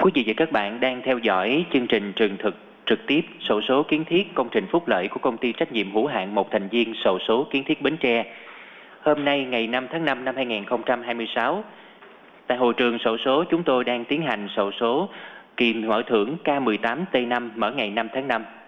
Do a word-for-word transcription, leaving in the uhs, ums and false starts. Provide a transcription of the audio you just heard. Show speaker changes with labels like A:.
A: Quý vị và các bạn đang theo dõi chương trình truyền thực trực tiếp sổ số kiến thiết công trình phúc lợi của công ty trách nhiệm hữu hạn một thành viên sổ số kiến thiết Bến Tre. Hôm nay ngày năm tháng năm năm hai nghìn không trăm hai mươi sáu, tại hội trường sổ số chúng tôi đang tiến hành sổ số kỳ mở thưởng K mười tám T năm mở ngày năm tháng năm.